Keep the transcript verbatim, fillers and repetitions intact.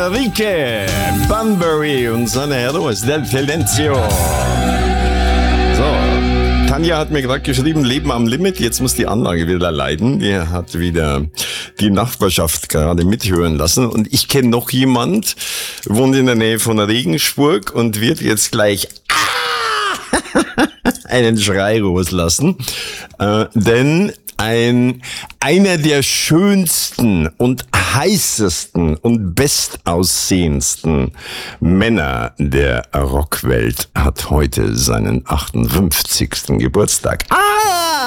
Enrique Bunbury und seine Heroes del Silencio. So, Tanja hat mir gerade geschrieben, Leben am Limit, jetzt muss die Anlage wieder leiden. Die hat wieder die Nachbarschaft gerade mithören lassen. Und ich kenne noch jemand, wohnt in der Nähe von Regensburg und wird jetzt gleich einen Schrei loslassen. Äh, denn ein, einer der schönsten und heißesten und bestaussehendsten Männer der Rockwelt hat heute seinen achtundfünfzigsten Geburtstag. Ah!